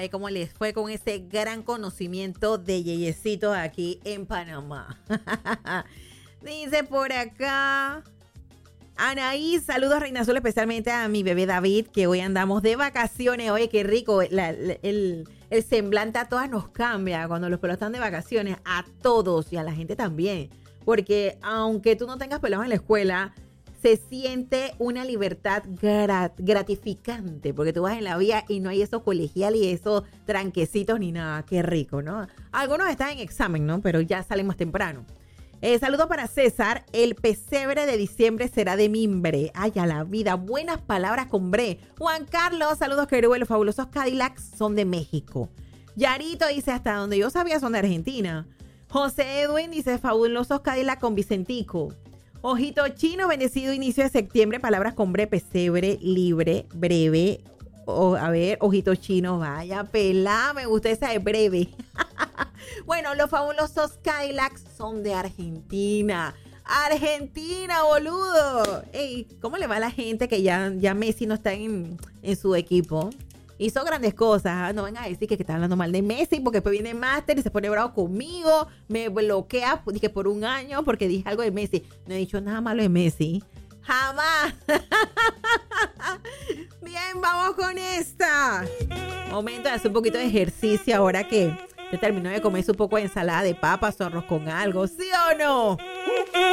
ver cómo les fue con ese gran conocimiento de yeyecitos aquí en Panamá. Dice por acá Anaí, saludos Reina Azul, especialmente a mi bebé David, que hoy andamos de vacaciones. Oye, qué rico, el semblante a todas nos cambia cuando los pelos están de vacaciones, a todos y a la gente también. Porque aunque tú no tengas pelos en la escuela, se siente una libertad gratificante, porque tú vas en la vía y no hay esos colegiales y esos tranquecitos ni nada. Qué rico, ¿no? Algunos están en examen, ¿no? Pero ya salen más temprano. Saludos para César. El pesebre de diciembre será de mimbre. Ay, a la vida. Buenas palabras con bre. Juan Carlos, saludos queridos. Los fabulosos Cadillacs son de México. Yarito dice, hasta donde yo sabía son de Argentina. José Edwin dice, fabulosos Cadillac con Vicentico. Ojito Chino, bendecido inicio de septiembre. Palabras con bre, pesebre, libre, breve. A ver, Ojito Chino, vaya pelá. Me gusta esa de breve. Bueno, los fabulosos Cadillacs son de Argentina. Argentina, boludo. Ey, ¿cómo le va a la gente que ya Messi no está en su equipo? Hizo grandes cosas. No vengan a decir que está hablando mal de Messi, porque después viene Master y se pone bravo conmigo. Me bloquea, dije, por un año porque dije algo de Messi. No he dicho nada malo de Messi. Jamás. Bien, vamos con esta. Momento de hacer un poquito de ejercicio ahora que terminó de comerse un poco de ensalada de papas o arroz con algo. ¿Sí o no?